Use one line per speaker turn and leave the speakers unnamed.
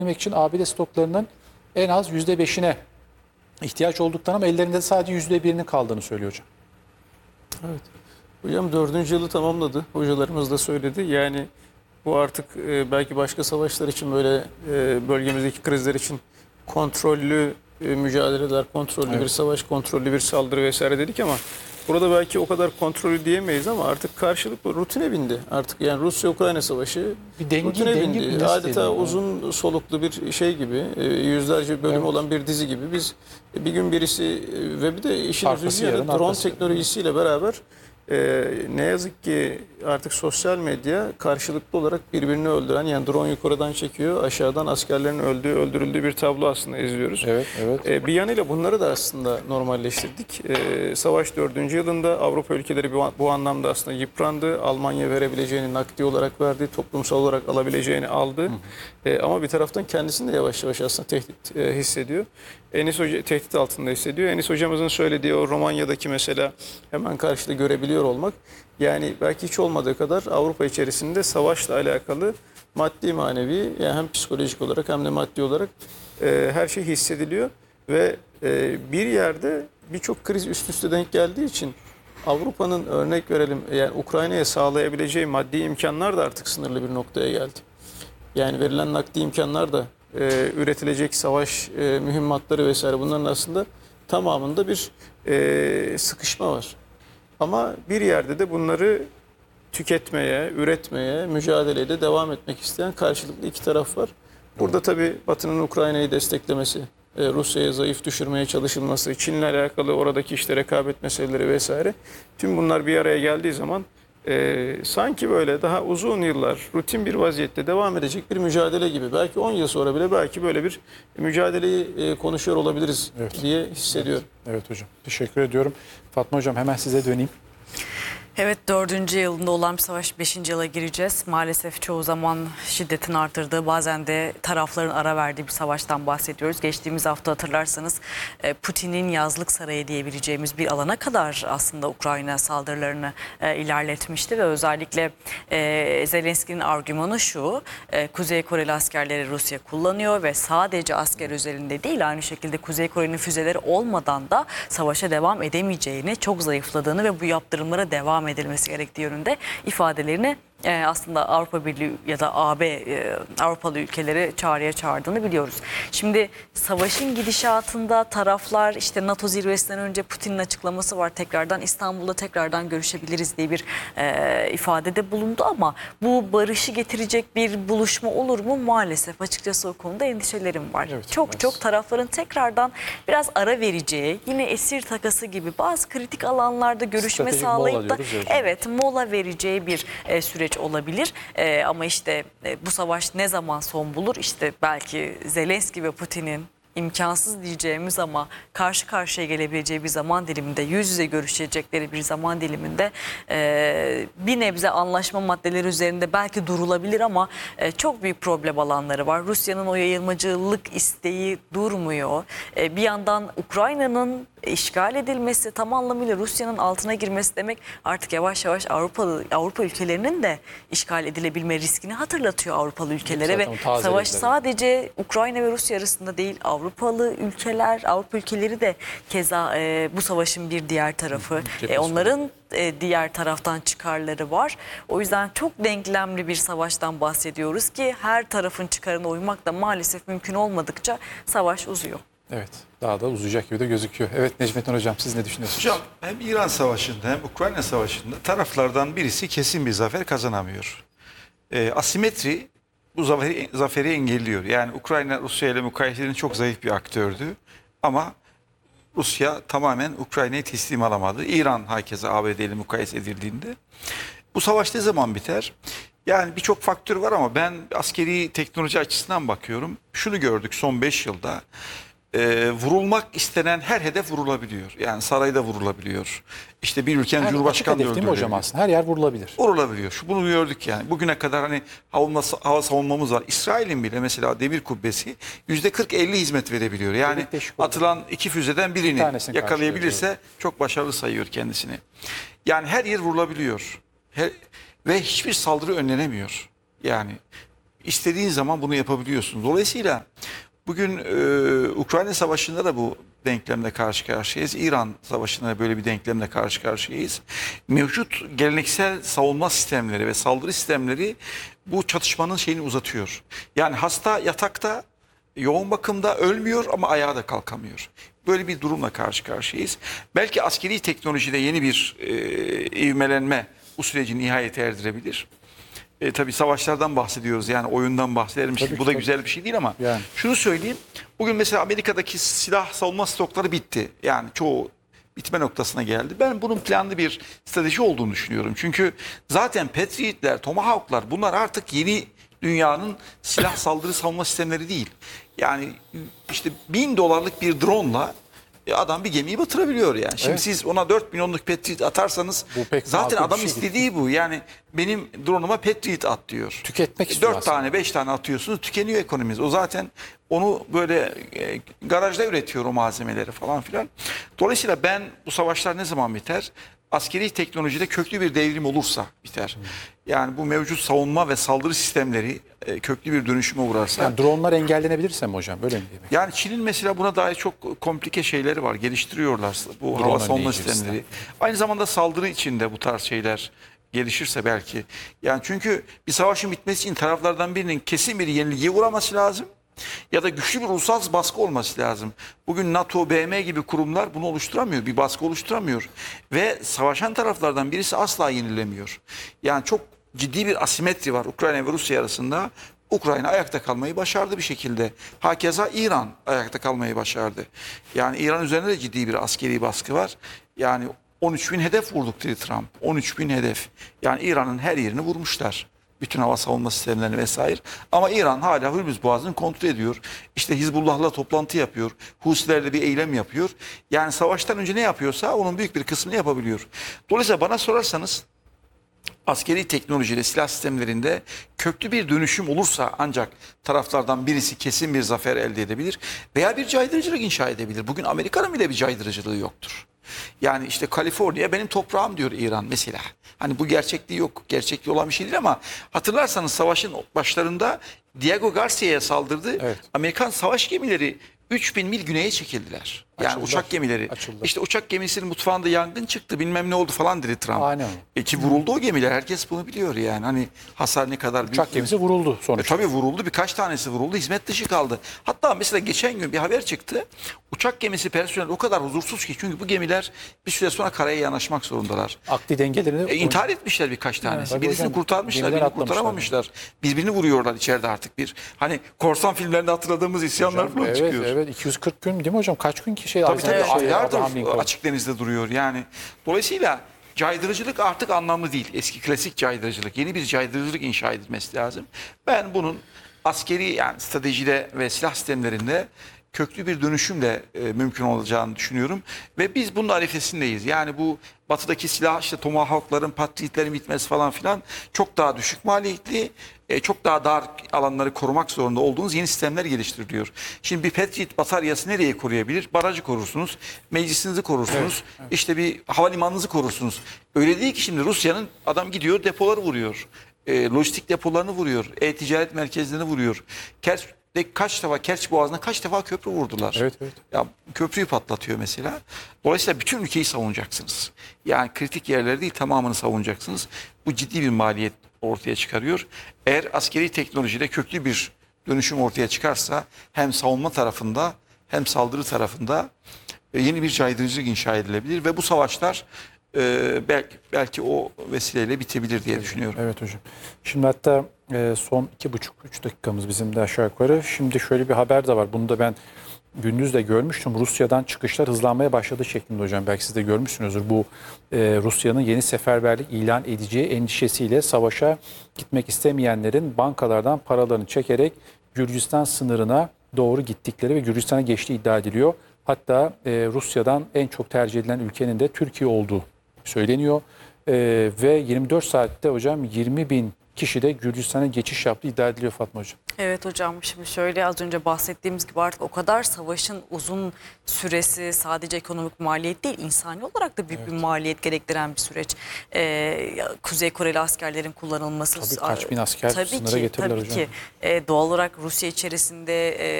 demek için ABD stoklarının en az %5'ine ihtiyaç olduklarını ama ellerinde sadece %1'inin kaldığını söylüyor hocam.
Evet. Hocam 4. yılı tamamladı. Hocalarımız da söyledi. Yani bu artık belki başka savaşlar için böyle bölgemizdeki krizler için kontrollü mücadeleler, kontrollü bir savaş, kontrollü bir saldırı vesaire dedik ama burada belki o kadar kontrollü diyemeyiz ama artık karşılıklı rutine bindi. Artık yani Rusya-Ukrayna savaşı
Bir
rutine
denge
bindi. Adeta uzun soluklu bir şey gibi, yüzlerce bölümü olan bir dizi gibi. Biz bir gün birisi ve bir de işin üzücü yanı drone teknolojisiyle beraber ne yazık ki artık sosyal medya karşılıklı olarak birbirini öldüren, yani drone yukarıdan çekiyor, aşağıdan askerlerin öldüğü, öldürüldüğü bir tablo aslında izliyoruz.
Evet, evet.
Bir yanıyla bunları da aslında normalleştirdik. Savaş 4. yılında Avrupa ülkeleri bu anlamda aslında yıprandı. Almanya verebileceğini nakdi olarak verdi, toplumsal olarak alabileceğini aldı. Ama bir taraftan kendisini de yavaş yavaş aslında tehdit hissediyor. Enis Hoca tehdit altında hissediyor. Enis hocamızın söylediği o Romanya'daki mesela hemen karşıda görebiliyor olmak, yani belki hiç olmadığı kadar Avrupa içerisinde savaşla alakalı maddi manevi, yani hem psikolojik olarak hem de maddi olarak her şey hissediliyor ve bir yerde birçok kriz üst üste denk geldiği için Avrupa'nın, örnek verelim, yani Ukrayna'ya sağlayabileceği maddi imkanlar da artık sınırlı bir noktaya geldi. Yani verilen nakdi imkanlar da üretilecek savaş mühimmatları vesaire, bunların aslında tamamında bir sıkışma var. Ama bir yerde de bunları tüketmeye, üretmeye, mücadeleye de devam etmek isteyen karşılıklı iki taraf var. Burada tabii Batı'nın Ukrayna'yı desteklemesi, Rusya'ya zayıf düşürmeye çalışılması, Çin'le alakalı oradaki işte rekabet meseleleri vesaire, tüm bunlar bir araya geldiği zaman sanki böyle daha uzun yıllar rutin bir vaziyette devam edecek bir mücadele gibi. Belki 10 yıl sonra bile belki böyle bir mücadeleyi konuşuyor olabiliriz diye hissediyorum.
Evet hocam. Teşekkür ediyorum. Fatma hocam, hemen size döneyim.
Evet, 4. yılında olan bir savaş 5. yıla gireceğiz. Maalesef çoğu zaman şiddetin arttırdığı, bazen de tarafların ara verdiği bir savaştan bahsediyoruz. Geçtiğimiz hafta hatırlarsanız Putin'in yazlık sarayı diyebileceğimiz bir alana kadar aslında Ukrayna saldırılarını ilerletmişti ve özellikle Zelenski'nin argümanı şu: Kuzey Koreli askerleri Rusya kullanıyor ve sadece asker özelinde değil, aynı şekilde Kuzey Kore'nin füzeleri olmadan da savaşa devam edemeyeceğini, çok zayıfladığını ve bu yaptırımlara devam edilmesi gerektiği yönünde ifadelerini aslında Avrupa Birliği ya da AB Avrupalı ülkeleri çağrıya çağırdığını biliyoruz. Şimdi savaşın gidişatında taraflar, işte NATO zirvesinden önce Putin'in açıklaması var, tekrardan İstanbul'da tekrardan görüşebiliriz diye bir ifadede bulundu ama bu barışı getirecek bir buluşma olur mu? Maalesef açıkçası o konuda endişelerim var. Evet, çok tarafların tekrardan biraz ara vereceği, yine esir takası gibi bazı kritik alanlarda görüşme sağlayıp da mola vereceği bir süreç olabilir. Ama işte bu savaş ne zaman son bulur? İşte belki Zelenski ve Putin'in imkansız diyeceğimiz ama karşı karşıya gelebileceği bir zaman diliminde, yüz yüze görüşecekleri bir zaman diliminde bir nebze anlaşma maddeleri üzerinde belki durulabilir ama çok büyük problem alanları var. Rusya'nın o yayılmacılık isteği durmuyor. Bir yandan Ukrayna'nın işgal edilmesi, tam anlamıyla Rusya'nın altına girmesi demek artık yavaş yavaş Avrupa ülkelerinin de işgal edilebilme riskini hatırlatıyor Avrupalı ülkelere ve savaş sadece Ukrayna ve Rusya arasında değil, Avrupalı ülkeler, Avrupa ülkeleri de keza bu savaşın bir diğer tarafı. Onların diğer taraftan çıkarları var. O yüzden çok denklemli bir savaştan bahsediyoruz ki her tarafın çıkarına uymak da maalesef mümkün olmadıkça savaş uzuyor.
Evet, daha da uzayacak gibi de gözüküyor. Evet Necmettin hocam, siz ne düşünüyorsunuz?
Hocam, hem İran Savaşı'nda hem Ukrayna Savaşı'nda taraflardan birisi kesin bir zafer kazanamıyor. Asimetri bu zaferi engelliyor. Yani Ukrayna Rusya ile mukayesenin çok zayıf bir aktördü. Ama Rusya tamamen Ukrayna'yı teslim alamadı. İran hakeza ABD ile mukayese edildiğinde. Bu savaş ne zaman biter? Yani birçok faktör var ama ben askeri teknoloji açısından bakıyorum. Şunu gördük son 5 yılda. Vurulmak istenen her hedef vurulabiliyor. Yani sarayda vurulabiliyor. İşte bir ülkenin Cumhurbaşkanı öldürülüyor.
Hocam aslında her yer vurulabilir.
Vurulabiliyor. Bunu gördük yani. Bugüne kadar hani hava savunmamız var. İsrail'in bile mesela demir kubbesi %40-50 hizmet verebiliyor. Yani atılan 2 füzeden birini yakalayabilirse çok başarılı sayıyor kendisini. Yani her yer vurulabiliyor. Ve hiçbir saldırı önlenemiyor. Yani istediğin zaman bunu yapabiliyorsun. Dolayısıyla bugün Ukrayna Savaşı'nda da bu denklemle karşı karşıyayız. İran Savaşı'nda da böyle bir denklemle karşı karşıyayız. Mevcut geleneksel savunma sistemleri ve saldırı sistemleri bu çatışmanın şeyini uzatıyor. Yani hasta yatakta, yoğun bakımda ölmüyor ama ayağa da kalkamıyor. Böyle bir durumla karşı karşıyayız. Belki askeri teknolojide yeni bir ivmelenme bu süreci nihayete erdirebilir. Tabii savaşlardan bahsediyoruz, yani oyundan bahsedelim. Şimdi bu da güzel bir şey değil ama
Yani.
şunu söyleyeyim. Bugün mesela Amerika'daki silah savunma stokları bitti. Yani çoğu bitme noktasına geldi. Ben bunun planlı bir strateji olduğunu düşünüyorum. Çünkü zaten Patriot'ler, Tomahawk'lar bunlar artık yeni dünyanın silah saldırı savunma sistemleri değil. Yani işte $1000 bir drone'la adam bir gemiyi batırabiliyor yani. Şimdi
Evet.
siz ona 4 milyonluk Patriot atarsanız
Bu pek
zaten
makul bir
adam
şey değil.
istediği bu. Yani benim drone'uma Patriot at diyor.
Tüketmek istiyor
4
aslında.
tane 5 tane atıyorsunuz, tükeniyor ekonomimiz. O zaten onu böyle garajda üretiyor o malzemeleri falan filan. Dolayısıyla ben bu savaşlar ne zaman biter? Askeri teknolojide köklü bir devrim olursa biter. Yani bu mevcut savunma ve saldırı sistemleri köklü bir dönüşüme uğrarsa.
Yani dronlar engellenebilirse mi hocam? Böyle mi demek?
Yani Çin'in mesela buna dair çok komplike şeyleri var. Geliştiriyorlar bu hava savunma
önleyici
sistemleri. Aynı zamanda saldırı içinde bu tarz şeyler gelişirse belki. Yani çünkü bir savaşın bitmesi için taraflardan birinin kesin bir yenilgiye uğraması lazım. Ya da güçlü bir ulusal baskı olması lazım. Bugün NATO, BM gibi kurumlar bunu oluşturamıyor. Bir baskı oluşturamıyor. Ve savaşan taraflardan birisi asla yenilemiyor. Yani çok ciddi bir asimetri var Ukrayna ve Rusya arasında. Ukrayna ayakta kalmayı başardı bir şekilde. Hakeza İran ayakta kalmayı başardı. Yani İran üzerinde de ciddi bir askeri baskı var. Yani 13.000 hedef vurduk dedi Trump. 13.000 hedef. Yani İran'ın her yerini vurmuşlar. Bütün hava savunma sistemlerini vesaire. Ama İran hala Hürmüz Boğazı'nı kontrol ediyor. İşte Hizbullah'la toplantı yapıyor. Husilerle bir eylem yapıyor. Yani savaştan önce ne yapıyorsa onun büyük bir kısmını yapabiliyor. Dolayısıyla bana sorarsanız askeri teknolojide, silah sistemlerinde köklü bir dönüşüm olursa ancak taraflardan birisi kesin bir zafer elde edebilir veya bir caydırıcılık inşa edebilir. Bugün Amerika'nın bile bir caydırıcılığı yoktur. Yani işte Kaliforniya benim toprağım diyor İran mesela. Hani bu gerçekliği yok. Gerçekliği olan bir şey değil ama hatırlarsanız savaşın başlarında Diego Garcia'ya saldırdı.
Evet.
Amerikan savaş gemileri 3000 mil güneye çekildiler. Yani
Açıldılar.
uçak gemileri.
Açıldılar.
İşte uçak gemisinin mutfağında yangın çıktı bilmem ne oldu falan dedi Trump.
Aynen.
Ki vuruldu o gemiler. Herkes bunu biliyor yani. Hani hasar ne kadar büyük.
Uçak gemisi vuruldu sonuçta.
Tabii vuruldu. Birkaç tanesi vuruldu. Hizmet dışı kaldı. Hatta mesela geçen gün bir haber çıktı. Uçak gemisi personeli o kadar huzursuz ki. Çünkü bu gemiler bir süre sonra karaya yanaşmak zorundalar.
Akli dengelerini
İntihar etmişler birkaç tanesi.
tabii
Birisini
hocam,
kurtarmışlar,
gemiler
birini
atlamışlar.
kurtaramamışlar. Birbirini vuruyorlar içeride artık. Bir hani korsan filmlerinde hatırladığımız isyanlar falan
evet,
çıkıyor.
evet 240 gün değil mi hocam? Kaç gün ki şey
Tabii tabii aylardır
Abraham Lincoln.
açık denizde duruyor yani. Dolayısıyla caydırıcılık artık anlamlı değil. Eski klasik caydırıcılık, yeni bir caydırıcılık inşa edilmesi lazım. Ben bunun askeri yani stratejide ve silah sistemlerinde köklü bir dönüşümle mümkün olacağını düşünüyorum. Ve biz bunun arifesindeyiz. Yani bu batıdaki silah işte Tomahawk'ların, Patriot'lerin bitmesi falan filan çok daha düşük maliyetli, çok daha dar alanları korumak zorunda olduğunuz yeni sistemler geliştiriliyor. Şimdi bir Patriot bataryası nereye koruyabilir? Barajı korursunuz, meclisinizi korursunuz, işte bir havalimanınızı korursunuz. Öyle değil ki şimdi Rusya'nın adam gidiyor depoları vuruyor. Lojistik depolarını vuruyor, e-ticaret merkezlerini vuruyor. Kerç Boğazı'na kaç defa köprü vurdular.
Evet, evet.
Ya köprüyü patlatıyor mesela. Dolayısıyla bütün ülkeyi savunacaksınız. Yani kritik yerleri değil tamamını savunacaksınız. Bu ciddi bir maliyet ortaya çıkarıyor. Eğer askeri teknolojide köklü bir dönüşüm ortaya çıkarsa hem savunma tarafında hem saldırı tarafında yeni bir caydırıcılık inşa edilebilir ve bu savaşlar belki o vesileyle bitebilir diye düşünüyorum.
Evet hocam. Şimdi hatta son 2,5-3 dakikamız bizim de aşağı yukarı. Şimdi şöyle bir haber de var. Bunu da ben gündüz de görmüştüm. Rusya'dan çıkışlar hızlanmaya başladı şeklinde hocam. Belki siz de görmüşsünüzdür. Bu Rusya'nın yeni seferberlik ilan edeceği endişesiyle savaşa gitmek istemeyenlerin bankalardan paralarını çekerek Gürcistan sınırına doğru gittikleri ve Gürcistan'a geçtiği iddia ediliyor. Hatta Rusya'dan en çok tercih edilen ülkenin de Türkiye olduğu söyleniyor. Ve 24 saatte hocam 20 bin kişi de Gürcistan'a geçiş yaptığı iddia ediliyor Fatma Hocam.
Evet hocam, şimdi şöyle az önce bahsettiğimiz gibi artık o kadar savaşın uzun süresi sadece ekonomik maliyet değil, insani olarak da büyük bir maliyet gerektiren bir süreç. Kuzey Koreli askerlerin kullanılması.
Tabii kaç bin asker sınıra getirirler
tabii
hocam.
ki. Doğal olarak Rusya içerisinde